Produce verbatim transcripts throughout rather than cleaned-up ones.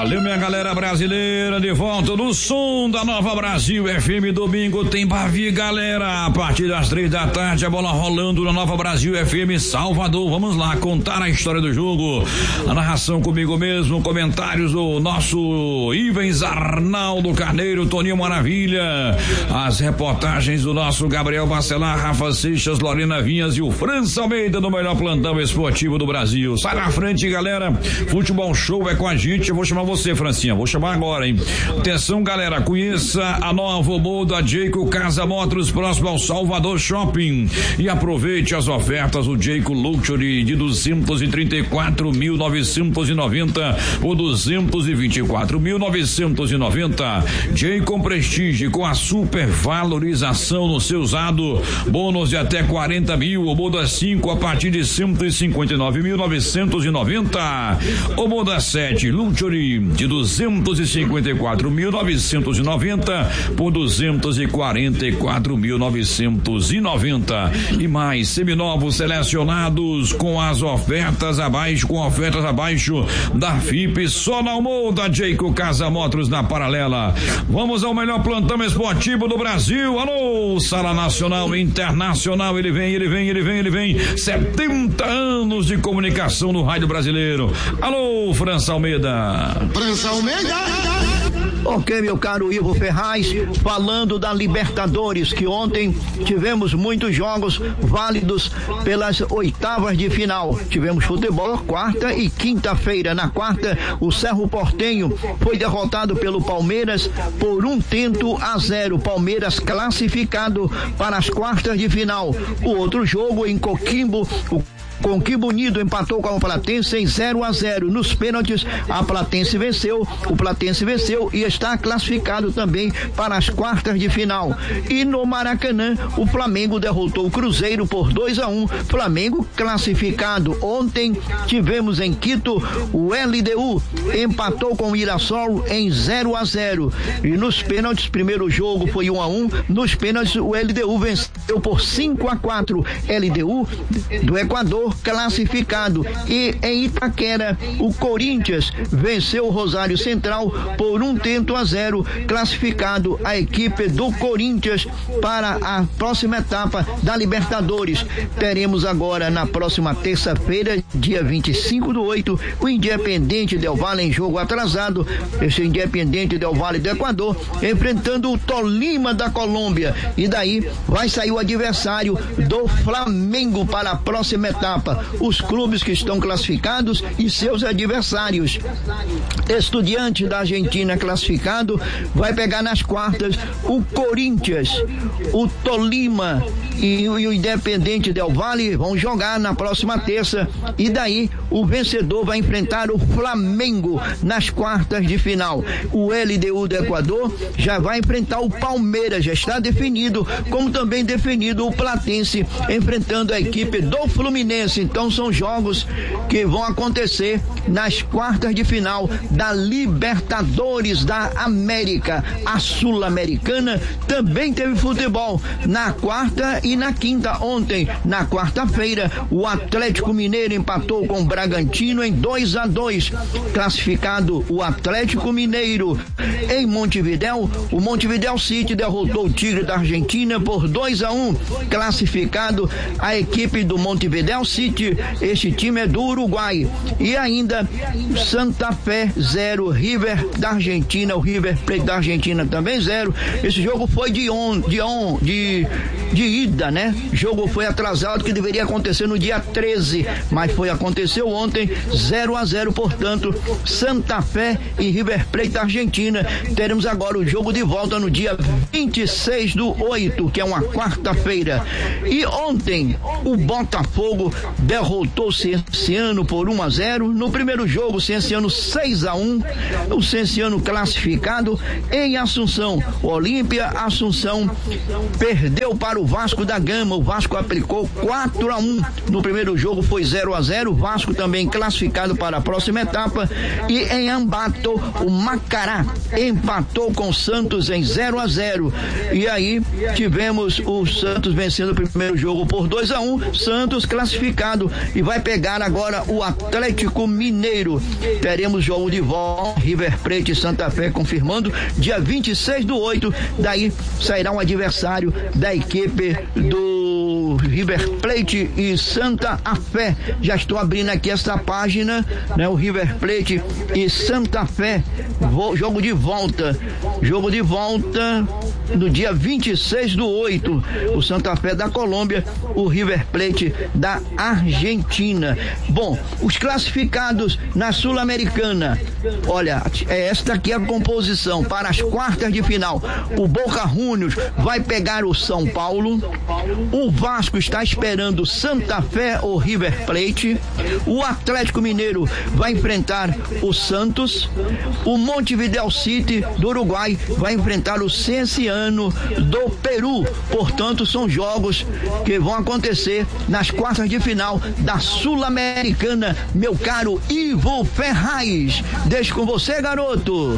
Valeu, minha galera brasileira, de volta no som da Nova Brasil F M. Domingo tem Bavi, galera, a partir das três da tarde, a bola rolando na Nova Brasil F M Salvador. Vamos lá contar a história do jogo, a narração comigo mesmo, comentários do nosso Ivens Arnaldo Carneiro, Toninho Maravilha, as reportagens do nosso Gabriel Bacelar, Rafa Seixas, Lorena Vinhas e o França Almeida no melhor plantão esportivo do Brasil. Sai na frente, galera, Futebol Show é com a gente. Eu vou chamar você, Francinha, vou chamar agora, hein? Atenção, galera, conheça a nova Obo da Jayco Casa Motors, próximo ao Salvador Shopping, e aproveite as ofertas do Jayco Luxury de duzentos e trinta e quatro mil novecentos e noventa ou duzentos e vinte e quatro mil novecentos e noventa. Jayco Prestige com a super valorização no seu usado, bônus de até quarenta mil, Obo da cinco a partir de cento e cinquenta e nove mil novecentos e noventa. Obo da sete Luxury de duzentos e cinquenta e quatro mil novecentos e noventa por duzentos e quarenta e quatro mil novecentos e noventa. E mais seminovos selecionados com as ofertas abaixo, com ofertas abaixo da F I P, só na Omo da Jayco Casa Motors na Paralela. Vamos ao melhor plantão esportivo do Brasil. Alô, Sala Nacional e Internacional, ele vem, ele vem, ele vem, ele vem. setenta anos de comunicação no rádio brasileiro. Alô, França Almeida. França Almeida. Ok, meu caro Ivo Ferraz, falando da Libertadores, que ontem tivemos muitos jogos válidos pelas oitavas de final. Tivemos futebol quarta e quinta-feira. Na quarta, o Cerro Porteño foi derrotado pelo Palmeiras por um tento a zero. Palmeiras classificado para as quartas de final. O outro jogo em Coquimbo, o Coquimbo Unido empatou com o Platense em zero a zero. Nos pênaltis, a Platense venceu, o Platense venceu e está classificado também para as quartas de final. E no Maracanã, o Flamengo derrotou o Cruzeiro por dois a um. Flamengo classificado. Ontem tivemos em Quito o L D U empatou com o Mirassol em zero a zero. E nos pênaltis, primeiro jogo foi um a um. Nos pênaltis, o L D U venceu por cinco a quatro. L D U do Equador classificado. E em Itaquera, o Corinthians venceu o Rosário Central por um tento a zero, classificado a equipe do Corinthians para a próxima etapa da Libertadores. Teremos agora na próxima terça-feira, dia vinte e cinco do oito, o Independente Del Valle em jogo atrasado, esse Independente Del Valle do Equador, enfrentando o Tolima da Colômbia, e daí vai sair o adversário do Flamengo para a próxima etapa. Os clubes que estão classificados e seus adversários. Estudiante da Argentina classificado vai pegar nas quartas o Corinthians, o Tolima e o Independente Del Valle vão jogar na próxima terça, e daí o vencedor vai enfrentar o Flamengo nas quartas de final. O L D U do Equador já vai enfrentar o Palmeiras, já está definido, como também definido o Platense enfrentando a equipe do Fluminense. Então são jogos que vão acontecer nas quartas de final da Libertadores da América. A Sul-Americana também teve futebol na quarta e na quinta. Ontem, na quarta-feira, o Atlético Mineiro empatou com o Bragantino em dois a dois. Classificado o Atlético Mineiro. Em Montevidéu, o Montevidéu City derrotou o Tigre da Argentina por dois a um. Classificado a equipe do Montevidéu City, este time é do Uruguai. E ainda Santa Fé zero, River da Argentina, o River Plate da Argentina também zero. Esse jogo foi de on, de on, de, de ida, né? O jogo foi atrasado, que deveria acontecer no dia treze, mas foi aconteceu ontem, zero a zero, portanto, Santa Fé e River Plate da Argentina. Teremos agora o jogo de volta no dia vinte e seis do oito, que é uma quarta-feira. E ontem o Botafogo derrotou o Cienciano por um a zero. No primeiro jogo, o Cienciano seis a um. O Cienciano classificado. Em Assunção, o Olímpia Assunção perdeu para o Vasco da Gama. O Vasco aplicou quatro a um. No primeiro jogo foi zero a zero. O Vasco também classificado para a próxima etapa. E em Ambato, o Macará empatou com o Santos em zero a zero. E aí tivemos o Santos vencendo o primeiro jogo por dois a um. Santos classificado e vai pegar agora o Atlético Mineiro. Teremos jogo de volta, River Plate e Santa Fé confirmando, dia vinte e seis do oito. Daí sairá um adversário da equipe do River Plate e Santa Fé. Já estou abrindo aqui essa página, né? O River Plate e Santa Fé, Vo- jogo de volta, jogo de volta no dia vinte e seis do oito. O Santa Fé da Colômbia, o River Plate da Argentina. Bom, os classificados na Sul-Americana, olha, é esta aqui a composição para as quartas de final. O Boca Juniors vai pegar o São Paulo, o Vasco está esperando Santa Fé ou River Plate, o Atlético Mineiro vai enfrentar o Santos, o Montevideo City do Uruguai vai enfrentar o Cienciano do Peru. Portanto, são jogos que vão acontecer nas quartas de final da Sul-Americana, meu caro Ivo Ferraz. Deixo com você, garoto.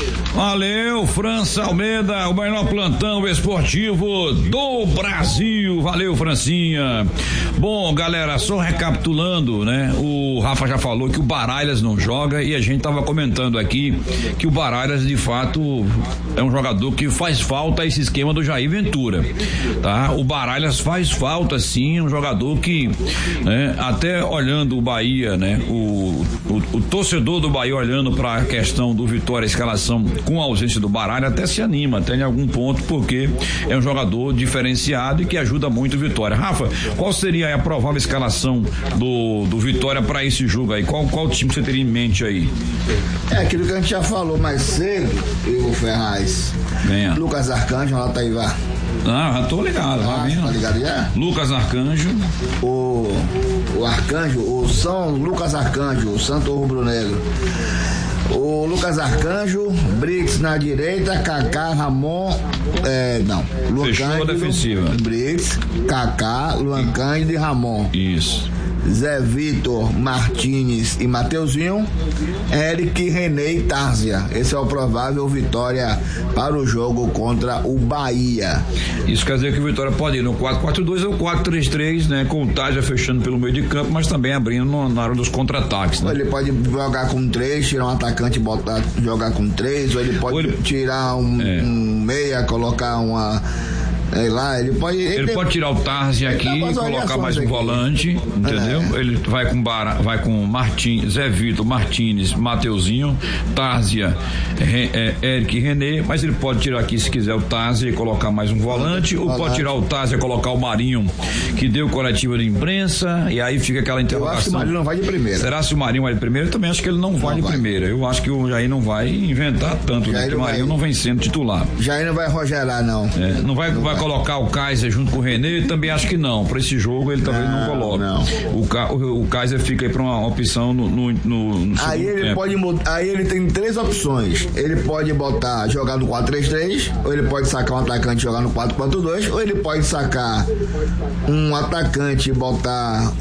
Valeu, França Almeida, o melhor plantão esportivo do Brasil. Valeu, Francinha. Bom, galera, só recapitulando, né? O Rafa já falou que o Baralhas não joga e a gente tava comentando aqui que o Baralhas, de fato, é um jogador que faz falta esse esquema do Jair Ventura, tá? O Baralhas faz falta, sim, um jogador que, né, até olhando o Bahia, né? O, o, o torcedor do Bahia olhando para a questão do Vitória, a escalação com a ausência do Baralhas, até se anima, até em algum ponto, porque é um jogador diferenciado e que ajuda muito o Vitória. Rafa, qual seria a provável escalação do, do Vitória para esse jogo aí? Qual, qual time você teria em mente aí? É aquilo que a gente já falou mais cedo, Ivo Ferraz. Venha. Lucas Arcanjo, lá tá aí, vá. Ah, já tô ligado, Ah, vai vindo. tá ligado já? Lucas Arcanjo. O, o Arcanjo, o São Lucas Arcanjo, o Santo Rubro Negro. O Lucas Arcanjo, Brits na direita, Kaká, Ramon, é, não, Luan Fechou a Cândido, defensiva. Brits, Kaká, Luan Cândido e Ramon. Isso. Zé Vitor, Martínez e Mateuzinho, Eric, René e Tárzia. Esse é o provável Vitória para o jogo contra o Bahia. Isso quer dizer que o Vitória pode ir no quatro quatro dois ou quatro três três, né? Com o Tárzia fechando pelo meio de campo, mas também abrindo no, na hora dos contra-ataques, né? Ou ele pode jogar com três, tirar um atacante e botar, jogar com três, ou ele pode ou ele... tirar um, é. um meia, colocar uma... É lá, ele pode. Ele, ele tem... pode tirar o Tarzi aqui e colocar mais um aqui. volante, entendeu? É. Ele vai com Bara, vai com Martin, Zé Vitor, Martínez, Mateuzinho, Tárzia, é, é, Eric e René, mas ele pode tirar aqui, se quiser, o Tárzia e colocar mais um volante, ou pode tirar o Tárzia e colocar o Marinho, que deu coletiva de imprensa, e aí fica aquela interrogação. Eu acho que o Marinho não vai de primeira. Será se o Marinho vai de primeira? Eu também acho que ele não, não vai de vai. primeira. Eu acho que o Jair não vai inventar tanto, né? Porque o Marinho vai... não vem sendo titular. Jair não vai rogerar, não. É, não vai, não vai colocar o Kaiser junto com o René, também acho que não. Para esse jogo ele talvez não, não coloque. Não. O, o, o Kaiser fica aí para uma opção no, no, no, no aí ele tempo. pode aí ele tem três opções. Ele pode botar jogar no quatro três três, ou ele pode sacar um atacante e jogar no quatro quatro dois, ou ele pode sacar um atacante e botar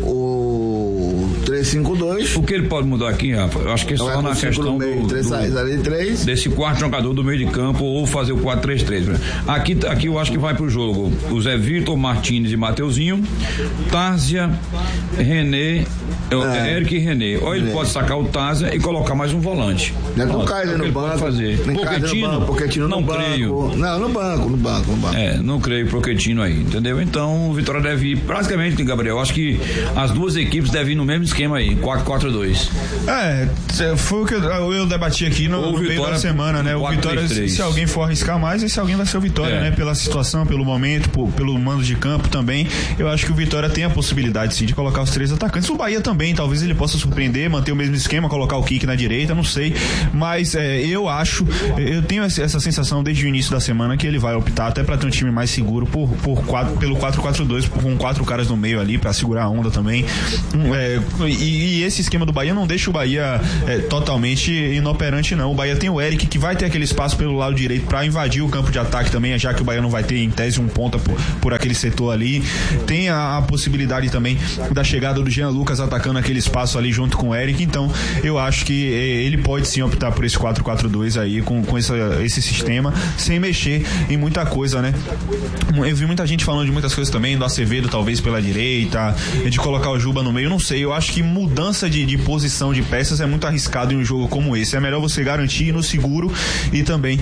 o três cinco dois. O que ele pode mudar aqui, Rafa? Eu acho que é só é na questão meio, do, três, do, três. desse quarto jogador do meio de campo ou fazer o quatro três três. Aqui, aqui eu acho que vai pro jogo o Zé Vitor, Martínez e Mateuzinho, Tárzia, René, é. Eric e René. Ou ele é. pode sacar o Tárzia e colocar mais um volante. Não é do Kaiser no banco. Fazer. Pochettino, Pochettino não no creio. Banco. Não, no banco, no banco, no banco. É, não creio Pochettino aí, entendeu? Então o Vitória deve ir praticamente, Gabriel, acho que as duas equipes devem ir no mesmo esquema aí, quatro quatro dois. É, foi o que eu, eu debati aqui no, no meio da semana, né? O Vitória, se, se alguém for arriscar mais, esse alguém vai ser o Vitória, é. né? Pela situação, pelo momento, por, pelo mando de campo também, eu acho que o Vitória tem a possibilidade sim de colocar os três atacantes. O Bahia também, talvez ele possa surpreender, manter o mesmo esquema, colocar o Kik na direita, não sei, mas é, eu acho, eu tenho essa sensação desde o início da semana que ele vai optar até para ter um time mais seguro por, por quatro, pelo quatro quatro dois, com quatro caras no meio ali para segurar a onda também. É, e, e esse esquema do Bahia não deixa o Bahia é, totalmente inoperante, não. O Bahia tem o Eric, que vai ter aquele espaço pelo lado direito para invadir o campo de ataque também, já que o Bahia não vai ter em tese um ponta por, por aquele setor ali. Tem a, a possibilidade também da chegada do Jean Lucas atacando marcando aquele espaço ali junto com o Eric, então eu acho que ele pode sim optar por esse quatro quatro dois aí, com, com essa, esse sistema, sem mexer em muita coisa, né? Eu vi muita gente falando de muitas coisas também, do Acevedo talvez pela direita, de colocar o Juba no meio, não sei, eu acho que mudança de, de posição de peças é muito arriscado em um jogo como esse, é melhor você garantir no seguro e também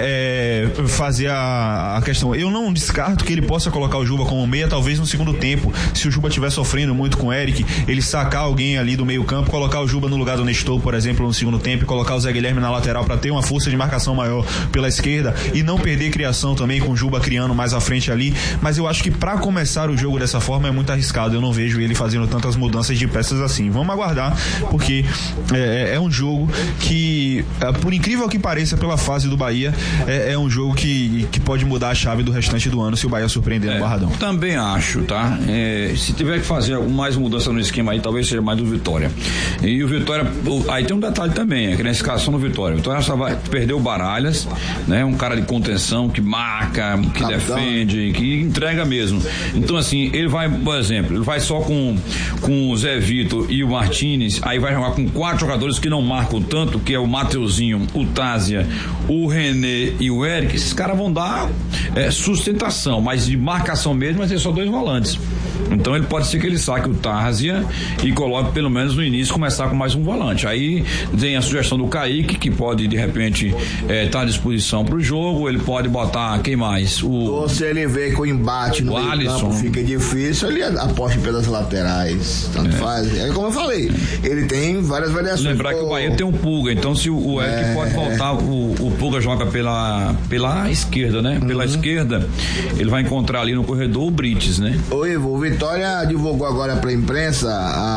é, é, fazer a, a questão, eu não descarto que ele possa colocar o Juba como meia, talvez no segundo tempo, se o Juba estiver sofrendo muito com o Eric, ele sacar alguém ali do meio campo, colocar o Juba no lugar do Nestor, por exemplo, no segundo tempo, e colocar o Zé Guilherme na lateral para ter uma força de marcação maior pela esquerda e não perder criação também, com o Juba criando mais à frente ali, mas eu acho que para começar o jogo dessa forma é muito arriscado, eu não vejo ele fazendo tantas mudanças de peças assim, vamos aguardar, porque é, é um jogo que, por incrível que pareça pela fase do Bahia, é, é um jogo que, que pode mudar a chave do restante do ano se o Bahia surpreender é, no Barradão. Também acho, tá? É, se tiver que fazer mais mudança no esquema aí, talvez seja mais do Vitória. E o Vitória, o, aí tem um detalhe também, é que na escalação do Vitória, o Vitória só vai perder o Baralhas, né? Um cara de contenção, que marca, que Capitão. defende, que entrega mesmo. Então assim, ele vai, por exemplo, ele vai só com, com o Zé Vitor e o Martínez, aí vai jogar com quatro jogadores que não marcam tanto, que é o Mateuzinho, o Tásia, o René e o Eric. Esses caras vão dar é, sustentação, mas de marcação mesmo vai ter só dois volantes. Então ele pode ser que ele saque o Tásia e coloque pelo menos no início começar com mais um volante. Aí tem a sugestão do Kaique, que pode de repente estar é, tá à disposição para o jogo. Ele pode botar quem mais? O, Ou se ele vê que o embate no meio campo fica difícil, ele aposta pelas laterais. Tanto é. faz. É como eu falei, ele tem várias variações. Lembrar que o Bahia tem um Pulga, então se o, o Eric é. pode voltar, o, o Pulga joga pela, pela esquerda, né? Pela uhum. esquerda, ele vai encontrar ali no corredor o Brites, né? Ô Ivo, o Vitória divulgou agora para a imprensa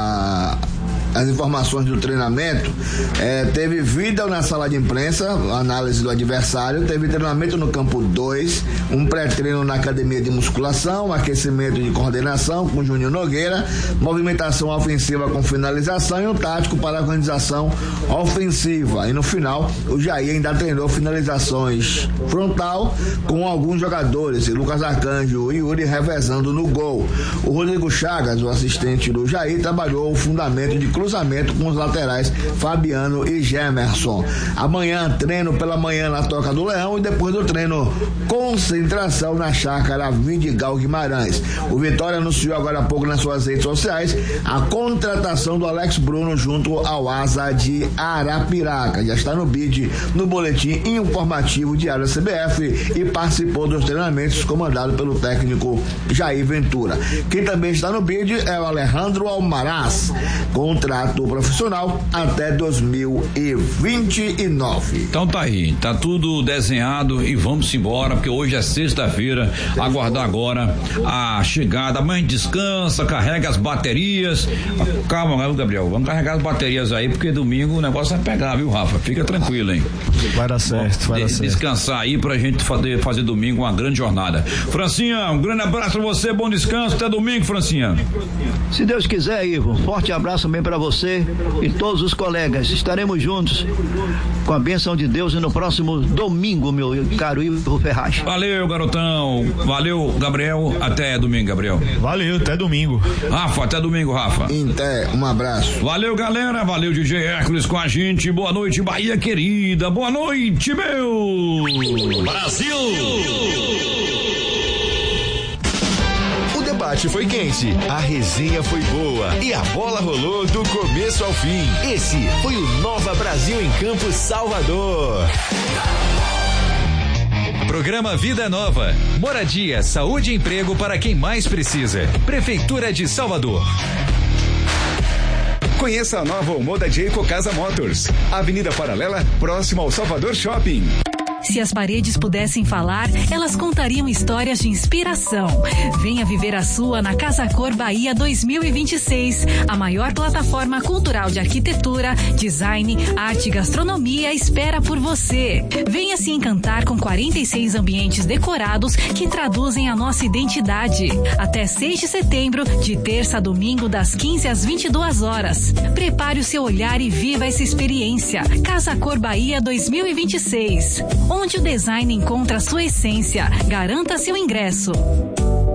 a as informações do treinamento, é, teve vida na sala de imprensa, análise do adversário, teve treinamento no campo dois, um pré-treino na academia de musculação, aquecimento de coordenação com Júnior Nogueira, movimentação ofensiva com finalização e um tático para a organização ofensiva. E no final, o Jair ainda treinou finalizações frontal com alguns jogadores, Lucas Arcanjo e Yuri revezando no gol. O Rodrigo Chagas, o assistente do Jair, trabalhou o fundamento de cruzamento com os laterais Fabiano e Gemerson. Amanhã, treino pela manhã na Toca do Leão e depois do treino, concentração na Chácara Vidigal Guimarães. O Vitória anunciou agora há pouco nas suas redes sociais a contratação do Alex Bruno junto ao Asa de Arapiraca. Já está no bid no boletim informativo diário da C B F e participou dos treinamentos comandado pelo técnico Jair Ventura. Quem também está no bid é o Alejandro Almaraz, contrato profissional até dois mil e vinte e nove. Então tá aí, tá tudo desenhado e vamos embora, porque hoje é sexta-feira, aguardar agora a chegada. Amanhã descansa, carrega as baterias. Calma, Gabriel, vamos carregar as baterias aí, porque domingo o negócio vai pegar, viu, Rafa? Fica tranquilo, hein? Vai dar certo, vai dar certo. Descansar aí pra gente fazer, fazer domingo uma grande jornada. Francinha, um grande abraço pra você, bom descanso, até domingo, Francinha. Se Deus quiser, Ivo, forte abraço também pra você e todos os colegas. Estaremos juntos com a bênção de Deus e no próximo domingo, meu caro Ivo Ferraz. Valeu, garotão. Valeu, Gabriel. Até domingo, Gabriel. Valeu, até domingo. Rafa, até domingo, Rafa. Até, um abraço. Valeu, galera. Valeu, D J Hércules com a gente. Boa noite, Bahia querida. Boa noite, meu Brasil. O debate foi quente, a resenha foi boa e a bola rolou do começo ao fim. Esse foi o Nova Brasil em Campo Salvador. Programa Vida Nova. Moradia, saúde e emprego para quem mais precisa. Prefeitura de Salvador. Conheça a nova Omoda Jayco Casa Motors. Avenida Paralela, próximo ao Salvador Shopping. Se as paredes pudessem falar, elas contariam histórias de inspiração. Venha viver a sua na Casa Cor Bahia dois mil e vinte e seis, a maior plataforma cultural de arquitetura, design, arte e gastronomia espera por você. Venha se encantar com quarenta e seis ambientes decorados que traduzem a nossa identidade. Até seis de setembro, de terça a domingo, das quinze às vinte e duas horas. Prepare o seu olhar e viva essa experiência. Casa Cor Bahia dois mil e vinte e seis. Onde o design encontra sua essência. Garanta seu ingresso.